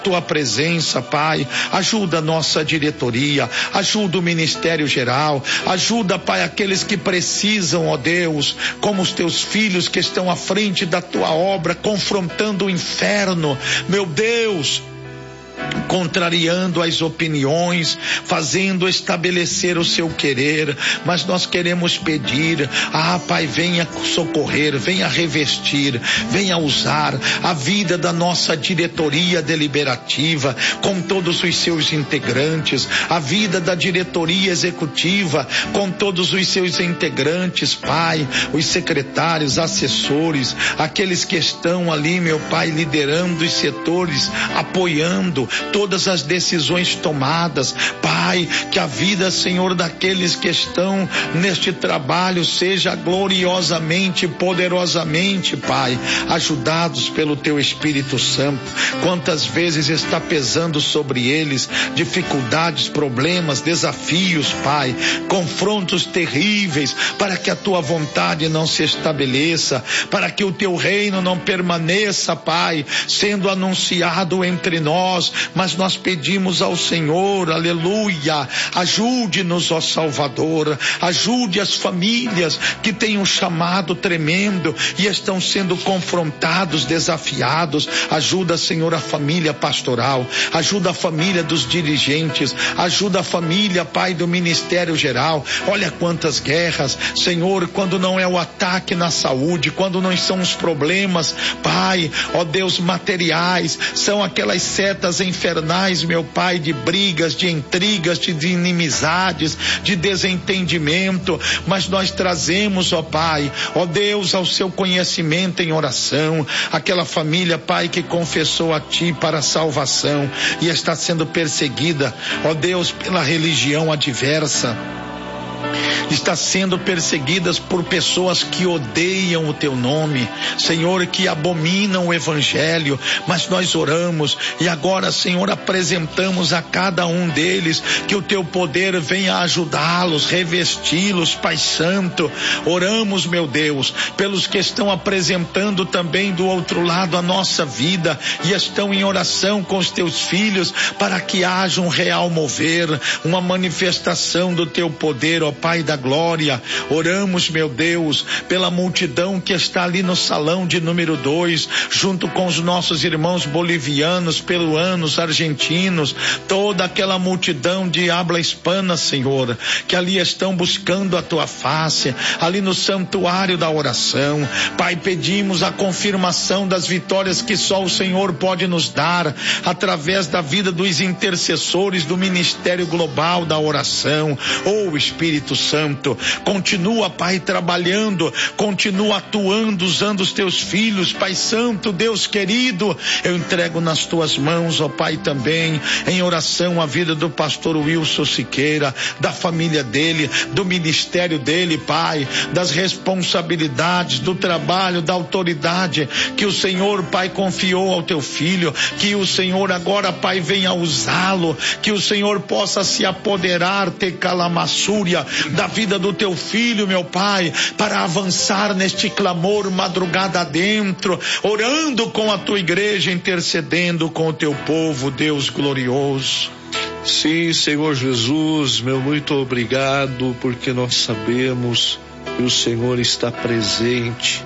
tua presença, Pai. Ajuda a nossa diretoria, ajuda o Ministério Geral, ajuda, Pai, aqueles que precisam, ó Deus, como os teus filhos que estão à frente da tua obra, confrontando o inferno, meu Deus, contrariando as opiniões, fazendo estabelecer o seu querer, mas nós queremos pedir, Pai, venha socorrer, venha revestir, venha usar a vida da nossa diretoria deliberativa, com todos os seus integrantes, a vida da diretoria executiva, com todos os seus integrantes, Pai, os secretários, assessores, aqueles que estão ali, meu Pai, liderando os setores, apoiando todas as decisões tomadas, Pai, que a vida, Senhor, daqueles que estão neste trabalho seja gloriosamente, poderosamente, Pai, ajudados pelo Teu Espírito Santo. Quantas vezes está pesando sobre eles dificuldades, problemas, desafios, Pai, confrontos terríveis, para que a Tua vontade não se estabeleça, para que o Teu reino não permaneça, Pai, sendo anunciado entre nós, mas nós pedimos ao Senhor, aleluia, ajude-nos, ó Salvador, ajude as famílias que têm um chamado tremendo e estão sendo confrontados, desafiados. Ajuda, Senhor, a família pastoral, ajuda a família dos dirigentes, ajuda a família, Pai, do Ministério Geral. Olha quantas guerras, Senhor, quando não é o ataque na saúde, quando não são os problemas, Pai, ó Deus, materiais, são aquelas setas infernais, meu Pai, de brigas, de intrigas, de inimizades, de desentendimento, mas nós trazemos, ó Pai, ó Deus, ao seu conhecimento em oração, aquela família, Pai, que confessou a Ti para a salvação e está sendo perseguida, ó Deus, pela religião adversa, está sendo perseguidas por pessoas que odeiam o Teu nome, Senhor, que abominam o Evangelho, mas nós oramos e agora, Senhor, apresentamos a cada um deles que o Teu poder venha ajudá-los, revesti-los, Pai Santo. Oramos, meu Deus, pelos que estão apresentando também do outro lado a nossa vida e estão em oração com os Teus filhos para que haja um real mover, uma manifestação do Teu poder, ó Pai da glória. Oramos, meu Deus, pela multidão que está ali no salão de número 2, junto com os nossos irmãos bolivianos, peruanos, argentinos, toda aquela multidão de habla hispana, Senhor, que ali estão buscando a Tua face, ali no santuário da oração. Pai, pedimos a confirmação das vitórias que só o Senhor pode nos dar, através da vida dos intercessores do Ministério Global da Oração. Oh, Espírito Santo, continua, Pai, trabalhando, continua atuando, usando os Teus filhos, Pai Santo, Deus querido, eu entrego nas Tuas mãos, ó Pai, também, em oração, a vida do pastor Wilson Siqueira, da família dele, do ministério dele, Pai, das responsabilidades, do trabalho, da autoridade, que o Senhor, Pai, confiou ao Teu filho, que o Senhor agora, Pai, venha usá-lo, que o Senhor possa se apoderar, ter calamassúria, da vida do Teu filho, meu Pai, para avançar neste clamor madrugada adentro, orando com a Tua igreja, intercedendo com o Teu povo, Deus glorioso. Sim, Senhor Jesus, meu muito obrigado, porque nós sabemos que o Senhor está presente,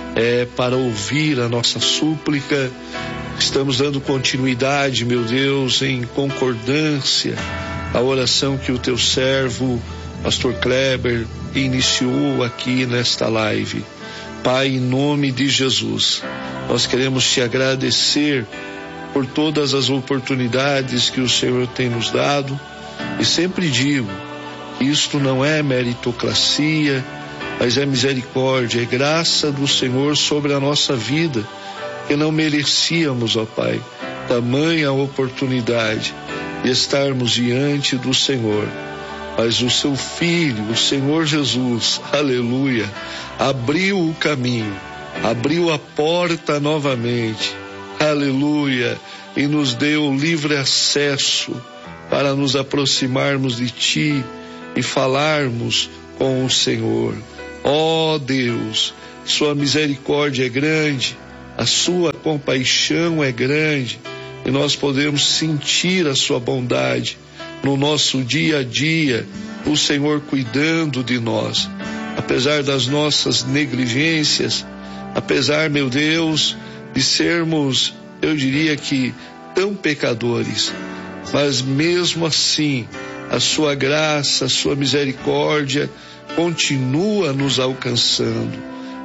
para ouvir a nossa súplica. Estamos dando continuidade, meu Deus, em concordância à oração que o Teu servo Pastor Kleber iniciou aqui nesta live. Pai, em nome de Jesus, nós queremos Te agradecer por todas as oportunidades que o Senhor tem nos dado, e sempre digo que isto não é meritocracia, mas é misericórdia, é graça do Senhor sobre a nossa vida, que não merecíamos, ó Pai, tamanha oportunidade de estarmos diante do Senhor. Mas o Seu Filho, o Senhor Jesus, aleluia, abriu o caminho, abriu a porta novamente, aleluia, e nos deu livre acesso para nos aproximarmos de Ti e falarmos com o Senhor. Ó Deus, Sua misericórdia é grande, a Sua compaixão é grande, e nós podemos sentir a sua bondade no nosso dia a dia, o Senhor cuidando de nós, apesar das nossas negligências, apesar, meu Deus, de sermos, eu diria que, tão pecadores, mas mesmo assim, a sua graça, a sua misericórdia continua nos alcançando.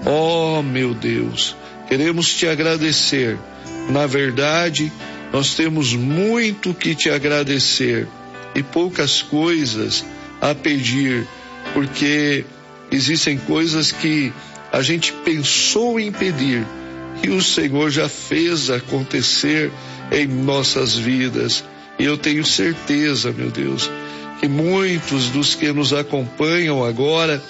Oh, meu Deus, queremos te agradecer. Na verdade, nós temos muito que te agradecer e poucas coisas a pedir, porque existem coisas que a gente pensou em pedir, que o Senhor já fez acontecer em nossas vidas. E eu tenho certeza, meu Deus, que muitos dos que nos acompanham agora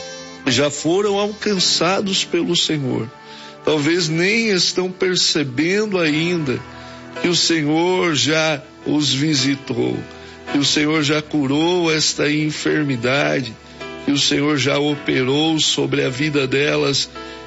já foram alcançados pelo Senhor. Talvez nem estão percebendo ainda que o Senhor já os visitou, que o Senhor já curou esta enfermidade, que o Senhor já operou sobre a vida delas.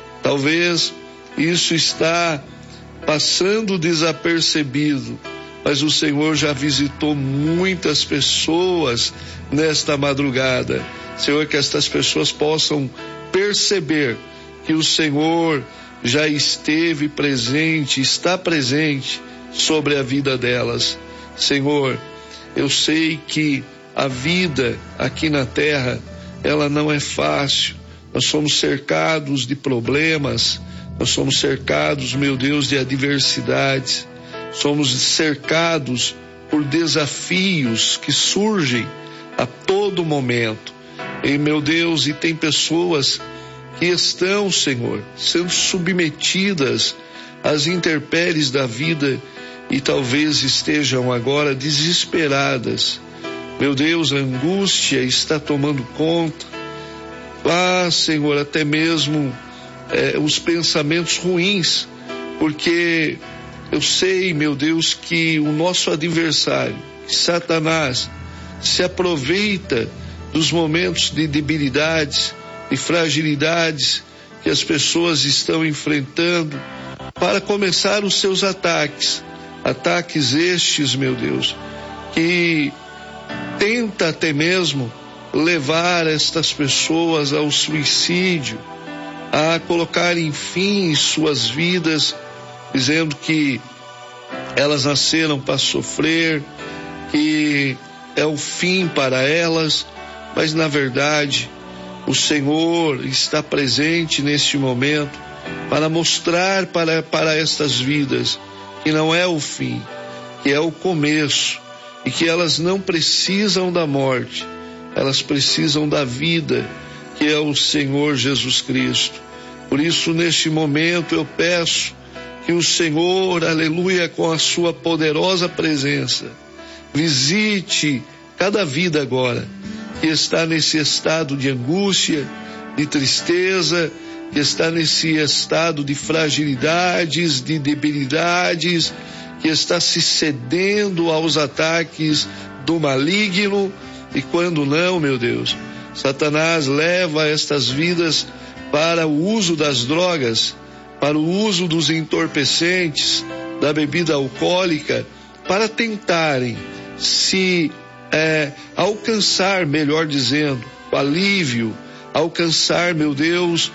Talvez isso está passando desapercebido, mas o Senhor já visitou muitas pessoas nesta madrugada. Senhor, que estas pessoas possam perceber que o Senhor já esteve presente, está presente sobre a vida delas. Senhor, eu sei que a vida aqui na terra, ela não é fácil. Nós somos cercados de problemas, nós somos cercados, meu Deus, de adversidades, somos cercados por desafios que surgem a todo momento. E, meu Deus, e tem pessoas que estão, Senhor, sendo submetidas às intempéries da vida e talvez estejam agora desesperadas. Meu Deus, a angústia está tomando conta. Ah, Senhor, até mesmo os pensamentos ruins, porque eu sei, meu Deus, que o nosso adversário, Satanás, se aproveita dos momentos de debilidades e fragilidades que as pessoas estão enfrentando para começar os seus ataques estes, meu Deus, que tenta até mesmo levar estas pessoas ao suicídio, a colocarem fim em suas vidas, dizendo que elas nasceram para sofrer, que é o fim para elas, mas na verdade o Senhor está presente neste momento para mostrar para estas vidas que não é o fim, que é o começo, e que elas não precisam da morte, elas precisam da vida, que é o Senhor Jesus Cristo. Por isso, neste momento, eu peço que o Senhor, aleluia, com a sua poderosa presença, visite cada vida agora, que está nesse estado de angústia, de tristeza, que está nesse estado de fragilidades, de debilidades, que está se cedendo aos ataques do maligno. E quando não, meu Deus, Satanás leva estas vidas para o uso das drogas, para o uso dos entorpecentes, da bebida alcoólica, para tentarem se alcançar, melhor dizendo, o alívio, alcançar, meu Deus,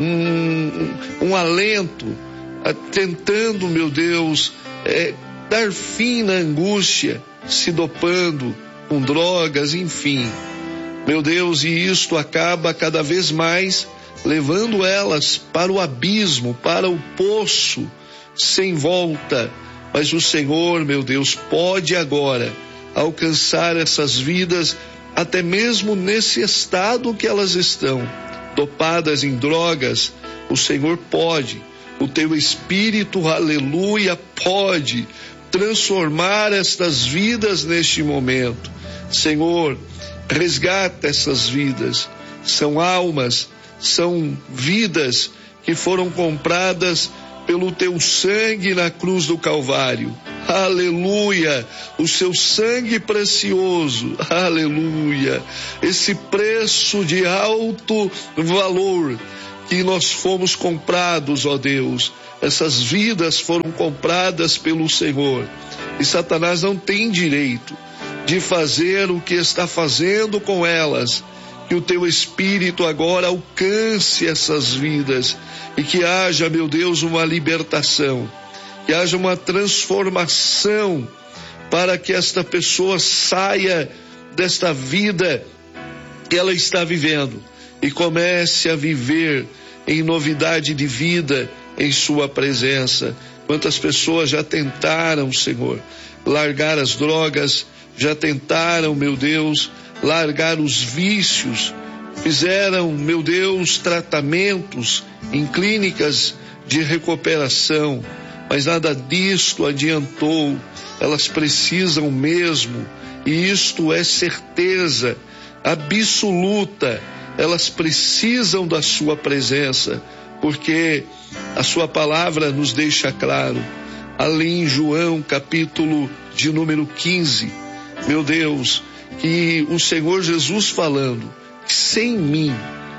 um alento, tentando, meu Deus, dar fim na angústia, se dopando com drogas, enfim. Meu Deus, e isto acaba cada vez mais levando elas para o abismo, para o poço sem volta. Mas o Senhor, meu Deus, pode agora alcançar essas vidas, até mesmo nesse estado que elas estão, dopadas em drogas. O Senhor pode, o teu Espírito, aleluia, pode transformar estas vidas neste momento. Senhor, resgata essas vidas, são almas, são vidas que foram compradas pelo teu sangue na cruz do Calvário. Aleluia, o seu sangue precioso, aleluia, esse preço de alto valor que nós fomos comprados, ó Deus, essas vidas foram compradas pelo Senhor. E Satanás não tem direito de fazer o que está fazendo com elas. Que o teu Espírito agora alcance essas vidas e que haja, meu Deus, uma libertação, que haja uma transformação para que esta pessoa saia desta vida que ela está vivendo e comece a viver em novidade de vida em sua presença. Quantas pessoas já tentaram, Senhor, largar as drogas, já tentaram, meu Deus, largar os vícios, fizeram, meu Deus, tratamentos em clínicas de recuperação, mas nada disto adiantou. Elas precisam mesmo, e isto é certeza absoluta, elas precisam da sua presença, porque a sua palavra nos deixa claro, ali em João capítulo de número 15, meu Deus, que o Senhor Jesus falando, que sem mim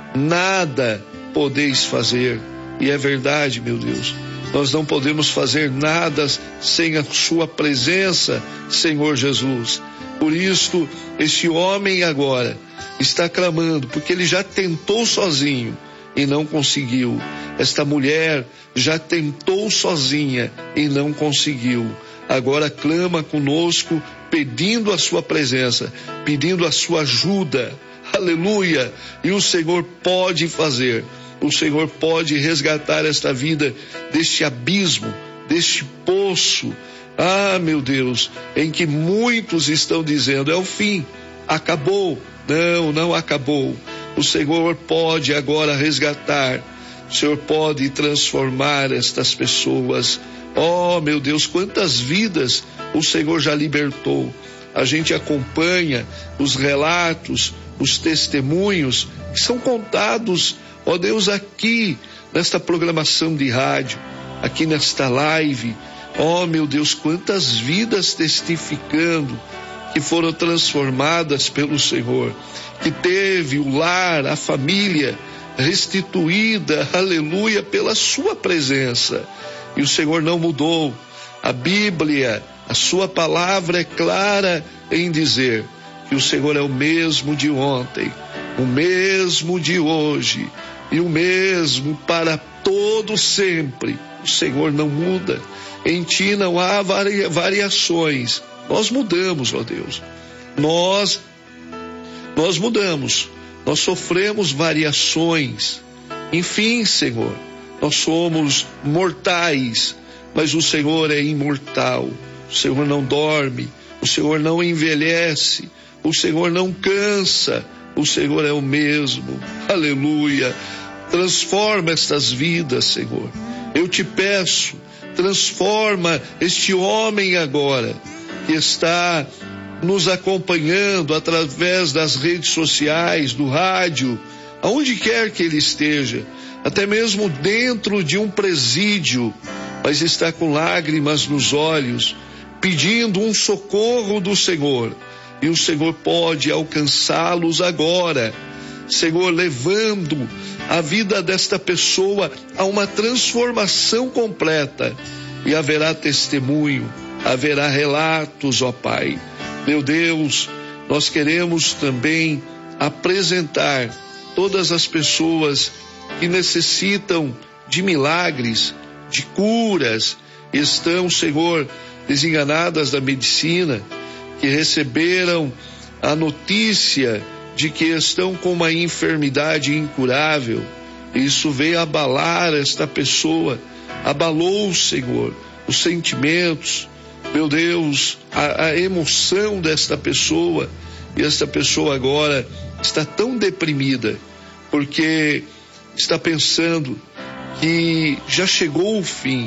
nada podeis fazer, e é verdade, meu Deus, nós não podemos fazer nada sem a sua presença, Senhor Jesus. Por isso, este homem agora está clamando, porque ele já tentou sozinho e não conseguiu. Esta mulher já tentou sozinha e não conseguiu. Agora clama conosco, pedindo a sua presença, pedindo a sua ajuda. Aleluia! E o Senhor pode fazer. O Senhor pode resgatar esta vida deste abismo, deste poço. Ah, meu Deus, em que muitos estão dizendo, é o fim, acabou. Não, não acabou. O Senhor pode agora resgatar. O Senhor pode transformar estas pessoas. Oh, meu Deus, quantas vidas o Senhor já libertou. A gente acompanha os relatos, os testemunhos que são contados, ó Deus, aqui nesta programação de rádio, aqui nesta live. Oh, meu Deus, quantas vidas testificando que foram transformadas pelo Senhor, que teve o lar, a família restituída, aleluia, pela sua presença. E o Senhor não mudou. A Bíblia, a sua palavra é clara em dizer que o Senhor é o mesmo de ontem, o mesmo de hoje e o mesmo para todo sempre. O Senhor não muda. Em ti não há variações. Nós mudamos, ó Deus. Nós mudamos. Nós sofremos variações. Enfim, Senhor, nós somos mortais, mas o Senhor é imortal. O Senhor não dorme. O Senhor não envelhece. O Senhor não cansa. O Senhor é o mesmo. Aleluia. Transforma estas vidas, Senhor. Eu te peço, transforma este homem agora, que está nos acompanhando através das redes sociais, do rádio, aonde quer que ele esteja, até mesmo dentro de um presídio, mas está com lágrimas nos olhos, pedindo um socorro do Senhor, e o Senhor pode alcançá-los agora, Senhor, levando a vida desta pessoa a uma transformação completa, e haverá testemunho, haverá relatos, ó Pai. Meu Deus, nós queremos também apresentar todas as pessoas que necessitam de milagres, de curas, estão, Senhor, desenganadas da medicina, que receberam a notícia de que estão com uma enfermidade incurável. Isso veio abalar esta pessoa, abalou, Senhor, os sentimentos, meu Deus, a emoção desta pessoa, e esta pessoa agora está tão deprimida, porque está pensando que já chegou o fim.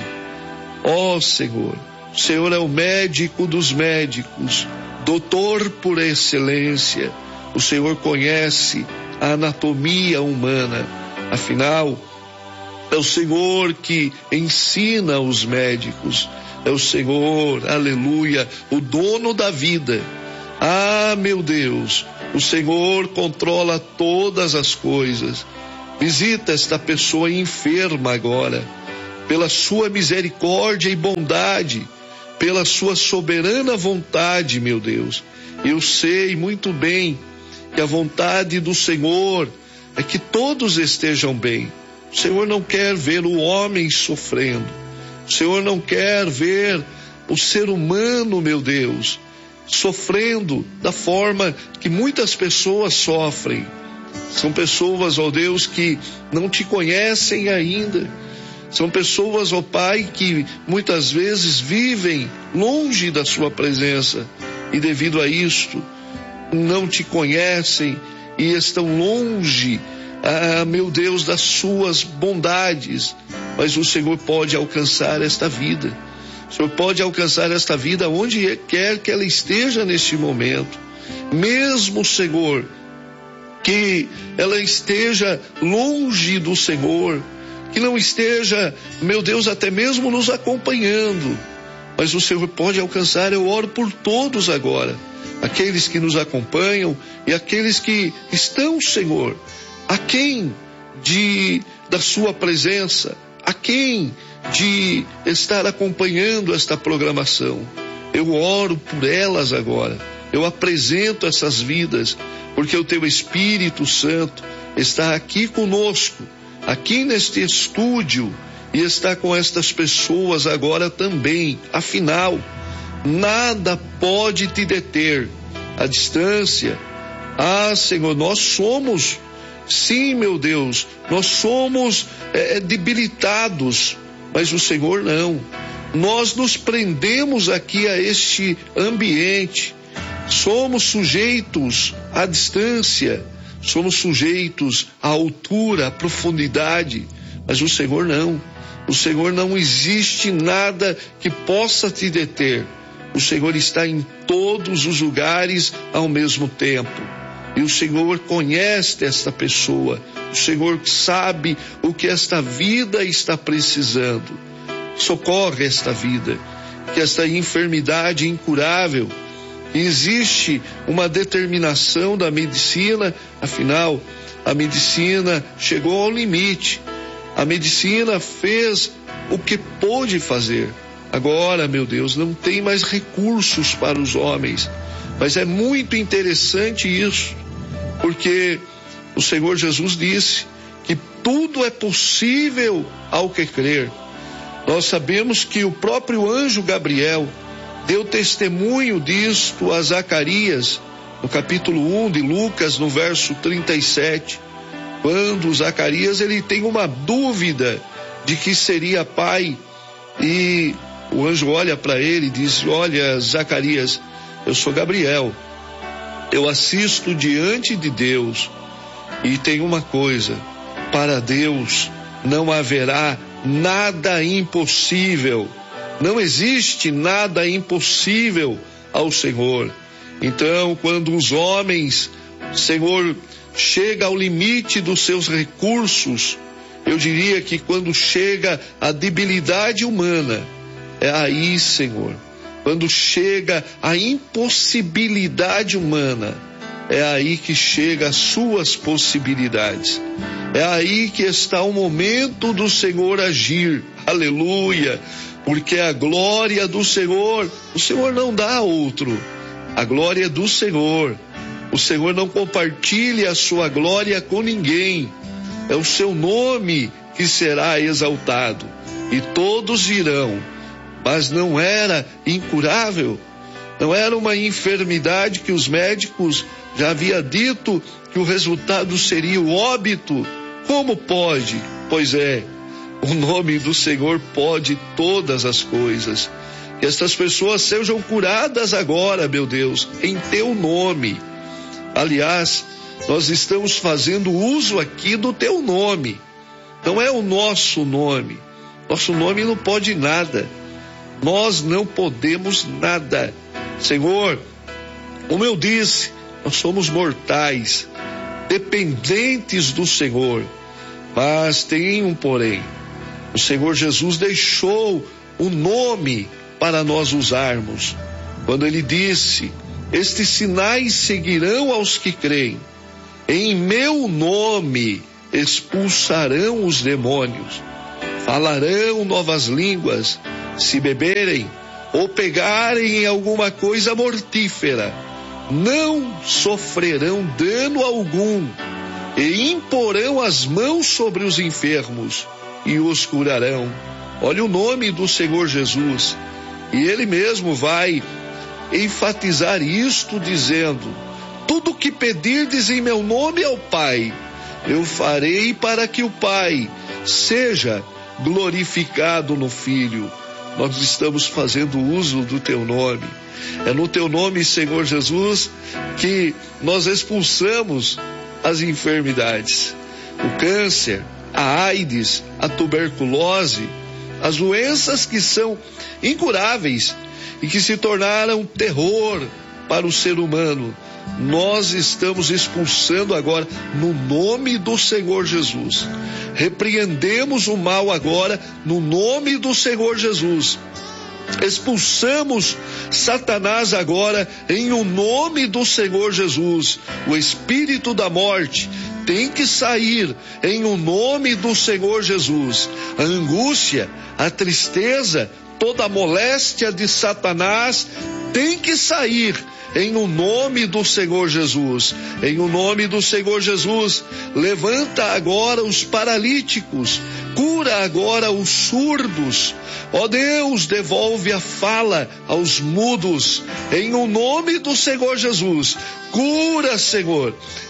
Ó Senhor, o Senhor é o médico dos médicos, doutor por excelência. O Senhor conhece a anatomia humana, afinal, é o Senhor que ensina os médicos, é o Senhor, aleluia, o dono da vida. Ah, meu Deus, o Senhor controla todas as coisas. Visita esta pessoa enferma agora, pela sua misericórdia e bondade. pela sua soberana vontade, meu Deus. Eu sei muito bem que a vontade do Senhor é que todos estejam bem. O Senhor não quer ver o homem sofrendo. O Senhor não quer ver o ser humano, meu Deus, sofrendo da forma que muitas pessoas sofrem. São pessoas, ó Deus, que não te conhecem ainda. São pessoas, ó Pai, que muitas vezes vivem longe da sua presença e devido a isto não te conhecem e estão longe, meu Deus, das suas bondades. Mas o Senhor pode alcançar esta vida. O Senhor pode alcançar esta vida onde quer que ela esteja neste momento. Mesmo, Senhor, que ela esteja longe do Senhor, que não esteja, meu Deus, até mesmo nos acompanhando, mas o Senhor pode alcançar. Eu oro por todos agora, aqueles que nos acompanham e aqueles que estão, Senhor, aquém da sua presença, aquém de estar acompanhando esta programação. Eu oro por elas agora, eu apresento essas vidas, porque o teu Espírito Santo está aqui conosco, aqui neste estúdio, e está com estas pessoas agora também. Afinal, nada pode te deter. A distância, Senhor, nós somos, sim, meu Deus, nós somos debilitados, mas o Senhor não. Nós nos prendemos aqui a este ambiente, somos sujeitos à distância, somos sujeitos à altura, à profundidade, mas o Senhor não. O Senhor não existe nada que possa te deter. O Senhor está em todos os lugares ao mesmo tempo. E o Senhor conhece esta pessoa. O Senhor sabe o que esta vida está precisando. Socorre esta vida, que esta enfermidade incurável, existe uma determinação da medicina, afinal, a medicina chegou ao limite. A medicina fez o que pôde fazer. Agora, meu Deus, não tem mais recursos para os homens. Mas é muito interessante isso, porque o Senhor Jesus disse que tudo é possível ao que crer. Nós sabemos que o próprio anjo Gabriel deu testemunho disto a Zacarias, no capítulo 1 de Lucas, no verso 37, quando Zacarias ele tem uma dúvida de que seria pai, e o anjo olha para ele e diz: olha, Zacarias, eu sou Gabriel, eu assisto diante de Deus, e tem uma coisa, para Deus não haverá nada impossível. Não existe nada impossível ao Senhor. Então, quando os homens, Senhor, chega ao limite dos seus recursos, eu diria que quando chega a debilidade humana, é aí, Senhor, quando chega a impossibilidade humana, é aí que chega as suas possibilidades. É aí que está o momento do Senhor agir. Aleluia! Porque a glória do Senhor, o Senhor não dá a outro. A glória é do Senhor. O Senhor não compartilha a sua glória com ninguém. É o seu nome que será exaltado. E todos virão. Mas não era incurável. Não era uma enfermidade que os médicos já haviam dito que o resultado seria o óbito. Como pode? Pois é, o nome do Senhor pode todas as coisas. Que estas pessoas sejam curadas agora, meu Deus, em teu nome. Aliás, nós estamos fazendo uso aqui do teu nome. Não é o nosso nome. Nosso nome não pode nada. Nós não podemos nada. Senhor, como eu disse, nós somos mortais, dependentes do Senhor. Mas tem um porém. O Senhor Jesus deixou o nome para nós usarmos. Quando ele disse: estes sinais seguirão aos que creem. Em meu nome expulsarão os demônios. Falarão novas línguas. Se beberem ou pegarem em alguma coisa mortífera, não sofrerão dano algum, e imporão as mãos sobre os enfermos e os curarão. Olha o nome do Senhor Jesus, e Ele mesmo vai enfatizar isto dizendo: tudo que pedirdes em meu nome ao Pai, eu farei, para que o Pai seja glorificado no Filho. Nós estamos fazendo uso do teu nome. É no teu nome, Senhor Jesus, que nós expulsamos as enfermidades, o câncer, a AIDS, a tuberculose, as doenças que são incuráveis e que se tornaram terror para o ser humano. Nós estamos expulsando agora no nome do Senhor Jesus. Repreendemos o mal agora no nome do Senhor Jesus. Expulsamos Satanás agora em o nome do Senhor Jesus. O espírito da morte tem que sair em o nome do Senhor Jesus. A angústia, a tristeza, toda a moléstia de Satanás tem que sair em o nome do Senhor Jesus. Em o nome do Senhor Jesus, levanta agora os paralíticos, cura agora os surdos. Ó Deus, devolve a fala aos mudos. Em o nome do Senhor Jesus, cura, Senhor,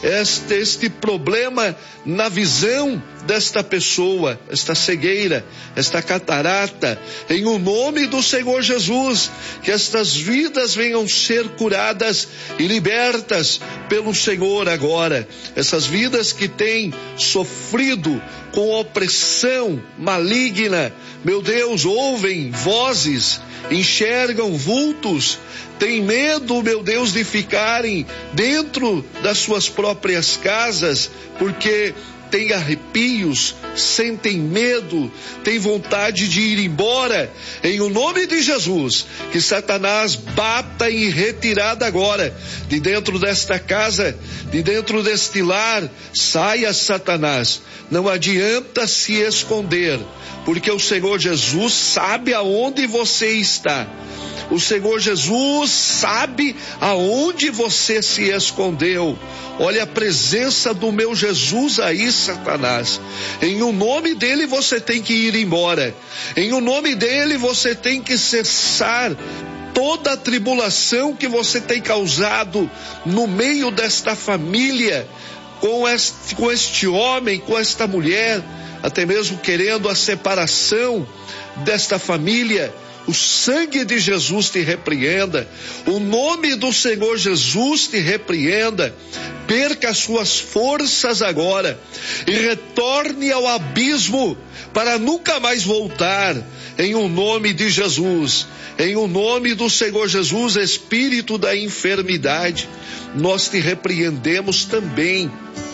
este problema na visão desta pessoa, esta cegueira, esta catarata. Em o nome do Senhor Jesus, que estas vidas venham ser curadas e libertas pelo Senhor agora. Essas vidas que têm sofrido com opressão maligna, meu Deus, ouvem vozes, enxergam vultos, têm medo, meu Deus, de ficarem dentro das suas próprias casas, porque têm arrepios, sentem medo, têm vontade de ir embora. Em o nome de Jesus, que Satanás bata em retirada agora, de dentro desta casa, de dentro deste lar. Saia, Satanás, não adianta se esconder, porque o Senhor Jesus sabe aonde você está. O Senhor Jesus sabe aonde você se escondeu. Olha a presença do meu Jesus aí, Satanás. Em o nome dele você tem que ir embora. Em o nome dele você tem que cessar toda a tribulação que você tem causado no meio desta família, com este homem, com esta mulher, até mesmo querendo a separação desta família. O sangue de Jesus te repreenda, o nome do Senhor Jesus te repreenda. Perca as suas forças agora e retorne ao abismo para nunca mais voltar. Em o nome de Jesus, em o nome do Senhor Jesus, espírito da enfermidade, nós te repreendemos também,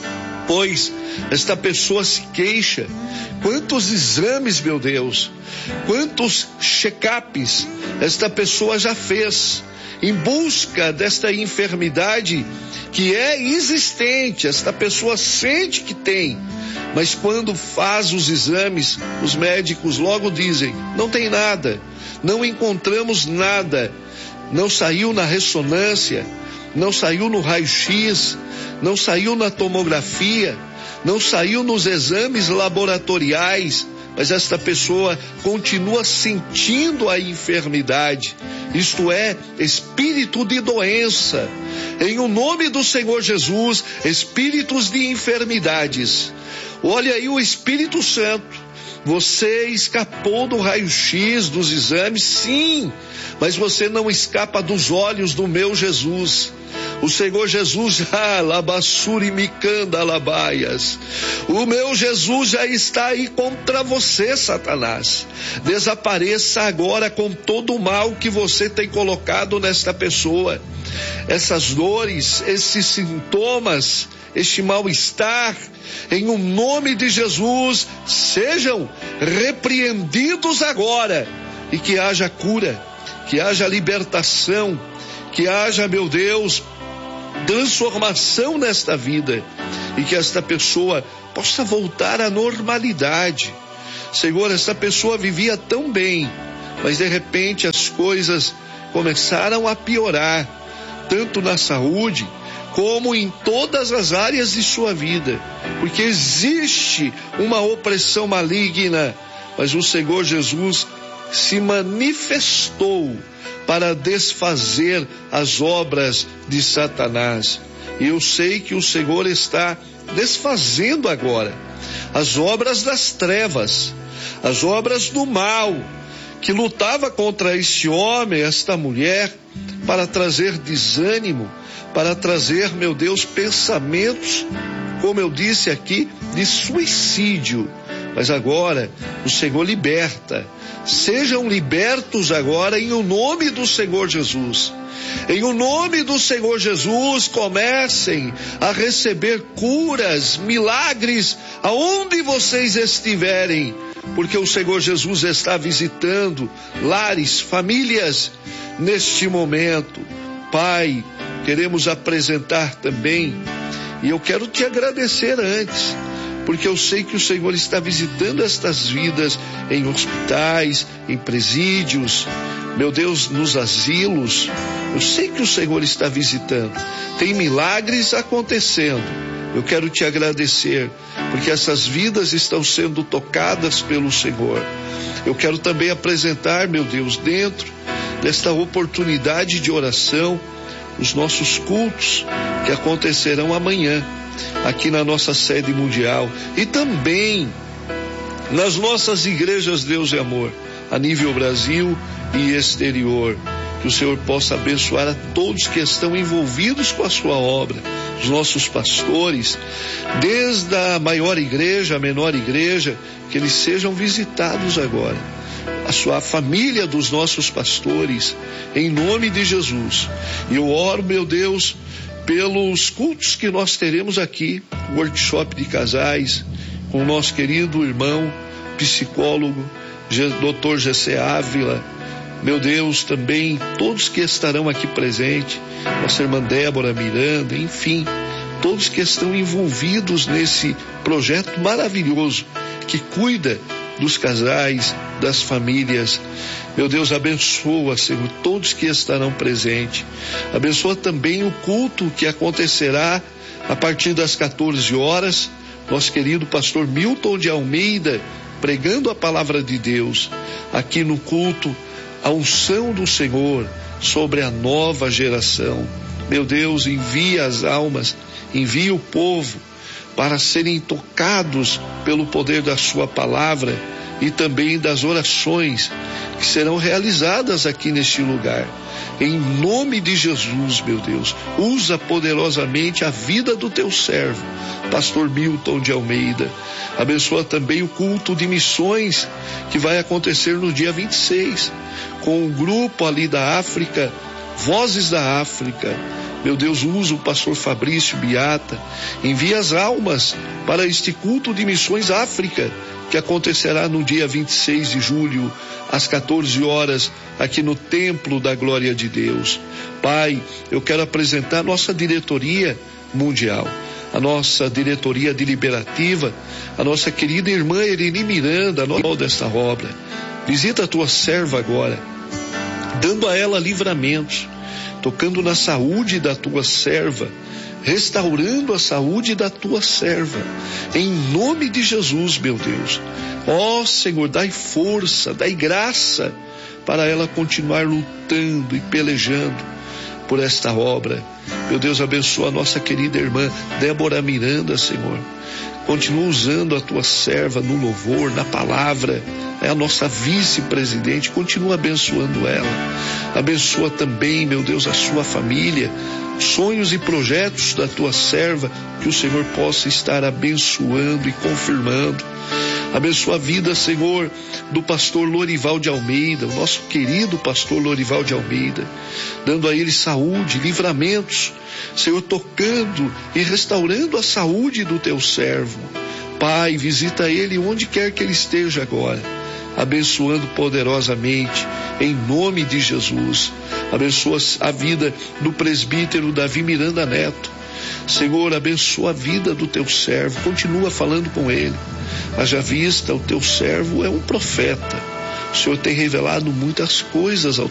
pois esta pessoa se queixa. Quantos exames, meu Deus, quantos check-ups esta pessoa já fez em busca desta enfermidade que é existente. Esta pessoa sente que tem, mas quando faz os exames, os médicos logo dizem: não tem nada, não encontramos nada, não saiu na ressonância, não saiu no raio-x, não saiu na tomografia, não saiu nos exames laboratoriais, mas esta pessoa continua sentindo a enfermidade. Isto é, espírito de doença. Em o nome do Senhor Jesus, espíritos de enfermidades. Olha aí o Espírito Santo. Você escapou do raio-x, dos exames, sim, mas você não escapa dos olhos do meu Jesus. O Senhor Jesus, labassuri micanda labaias. O meu Jesus já está aí contra você, Satanás. Desapareça agora com todo o mal que você tem colocado nesta pessoa. Essas dores, esses sintomas, este mal-estar, em o nome de Jesus, sejam repreendidos agora, e que haja cura, que haja libertação, que haja, meu Deus, transformação nesta vida, e que esta pessoa possa voltar à normalidade. Senhor, esta pessoa vivia tão bem, mas de repente as coisas começaram a piorar, tanto na saúde como em todas as áreas de sua vida, porque existe uma opressão maligna, mas o Senhor Jesus se manifestou para desfazer as obras de Satanás. E eu sei que o Senhor está desfazendo agora as obras das trevas, as obras do mal, que lutava contra este homem, esta mulher, para trazer desânimo, para trazer, meu Deus, pensamentos, como eu disse aqui, de suicídio. Mas agora o Senhor liberta. Sejam libertos agora em o nome do Senhor Jesus. Em o nome do Senhor Jesus, comecem a receber curas, milagres, aonde vocês estiverem, porque o Senhor Jesus está visitando lares, famílias, neste momento. Pai, queremos apresentar também, e eu quero te agradecer antes, porque eu sei que o Senhor está visitando estas vidas em hospitais, em presídios, meu Deus, nos asilos. Eu sei que o Senhor está visitando, tem milagres acontecendo. Eu quero te agradecer, porque essas vidas estão sendo tocadas pelo Senhor. Eu quero também apresentar, meu Deus, dentro desta oportunidade de oração, os nossos cultos que acontecerão amanhã, aqui na nossa sede mundial, e também nas nossas igrejas Deus e Amor, a nível Brasil e exterior. Que o Senhor possa abençoar a todos que estão envolvidos com a sua obra, os nossos pastores, desde a maior igreja, a menor igreja, que eles sejam visitados agora. A família dos nossos pastores, em nome de Jesus. E eu oro, meu Deus, pelos cultos que nós teremos aqui, workshop de casais, com o nosso querido irmão, psicólogo, Dr. Gessé Ávila, meu Deus, também todos que estarão aqui presentes, nossa irmã Débora Miranda, enfim, todos que estão envolvidos nesse projeto maravilhoso, que cuida dos casais, das famílias. Meu Deus, abençoa, Senhor, todos que estarão presentes. Abençoa também o culto que acontecerá a partir das 14 horas. Nosso querido pastor Milton de Almeida, pregando a palavra de Deus. Aqui no culto, a unção do Senhor sobre a nova geração. Meu Deus, envia as almas, envia o povo para serem tocados pelo poder da sua palavra e também das orações que serão realizadas aqui neste lugar. Em nome de Jesus, meu Deus, usa poderosamente a vida do teu servo, pastor Milton de Almeida. Abençoa também o culto de missões que vai acontecer no dia 26, com um grupo ali da África, Vozes da África. Meu Deus, usa o pastor Fabrício Biata, envia as almas para este culto de missões África, que acontecerá no dia 26 de julho, às 14 horas, aqui no Templo da Glória de Deus. Pai, eu quero apresentar a nossa diretoria mundial, a nossa diretoria deliberativa, a nossa querida irmã Ereni Miranda, a nós desta obra. Visita a tua serva agora, dando a ela livramentos, tocando na saúde da tua serva, restaurando a saúde da tua serva, em nome de Jesus, meu Deus. Ó Senhor, dai força, dai graça para ela continuar lutando e pelejando por esta obra. Meu Deus, abençoa a nossa querida irmã Débora Miranda, Senhor. Continua usando a tua serva no louvor, na palavra. É a nossa vice-presidente, continua abençoando ela. Abençoa também, meu Deus, a sua família, sonhos e projetos da tua serva, que o Senhor possa estar abençoando e confirmando. Abençoa a vida, Senhor, do pastor Lorival de Almeida, o nosso querido pastor Lorival de Almeida, dando a ele saúde, livramentos, Senhor, tocando e restaurando a saúde do teu servo. Pai, visita ele onde quer que ele esteja agora, abençoando poderosamente, em nome de Jesus. Abençoa a vida do presbítero Davi Miranda Neto. Senhor, abençoa a vida do teu servo, continua falando com ele. Haja vista, o teu servo é um profeta, O Senhor tem revelado muitas coisas ao